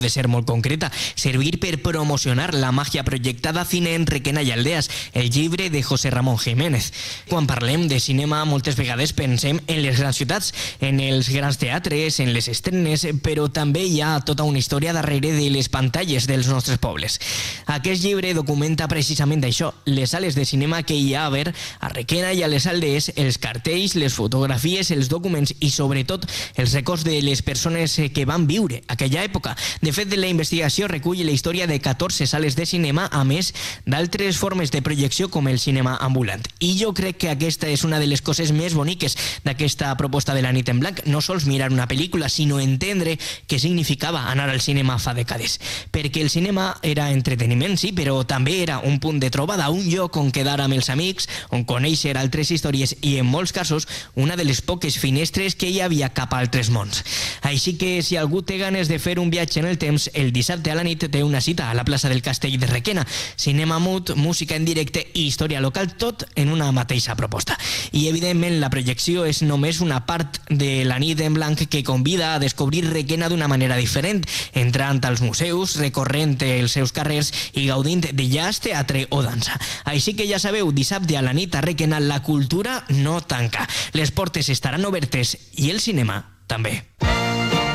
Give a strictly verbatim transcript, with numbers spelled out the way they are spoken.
de ser molt concreta, servir per promocionar la màgia projectada Cine en Requena i Aldeas, el llibre de José Ramón Jiménez. Quan parlem de cinema, moltes vegades pensem en les grans ciutats, en els grans teatres, en les estrenes, però també hi ha tota una història darrere de les pantalles dels nostres pobles. Aquest llibre documenta precisament això, les sales de cinema que hi ha a ver a Requena i a les Aldees, els cartells, les fotografies, els documents i sobretot els records de les persones que van viure aquella època. De fet, la investigació recull la història de catorze sales de cinema, a més d'altres formes de projecció com el cinema ambulant. I jo crec que aquesta és una de les coses més boniques d'aquesta proposta de la nit en blanc, no sols mirar una pel·lícula, sinó entendre què significava anar al cinema fa dècades. Perquè el cinema era entreteniment, sí, però també era un punt de trobada, un lloc on quedar amb els amics, on conèixer altres històries i, en molts casos, una de les poques finestres que hi havia cap a altres mons. Així que, si algú té ganes de fer un viatge en el temps, el dissabte a la nit té una cita a la plaça del Castell de Requena. Cinema mut, música en directe i història local, tot en una mateixa proposta. I, evidentment, la projecció és només una part de la nit en blanc que convida a descobrir Requena d'una manera diferent, entrant als museus, recorrent els seus carrers i gaudint de jazz, teatre o dansa. Així que ja sabeu, dissabte a la nit a Requena la cultura no tanca. Les portes estaran obertes i el cinema també.